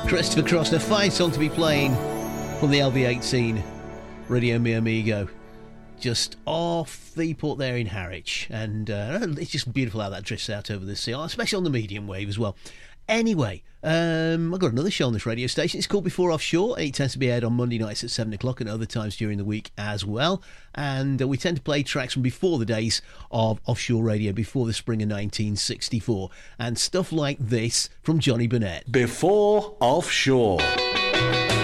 Christopher Cross, a fine song to be playing from the LV18 Radio Mi Amigo, just off the port there in Harwich, and it's just beautiful how that drifts out over the sea, especially on the medium wave as well. Anyway, I've got another show on this radio station. It's called Before Offshore. It tends to be aired on Monday nights at 7 o'clock and other times during the week as well. And we tend to play tracks from before the days of offshore radio, before the spring of 1964. And stuff like this from Johnny Burnett. Before Offshore.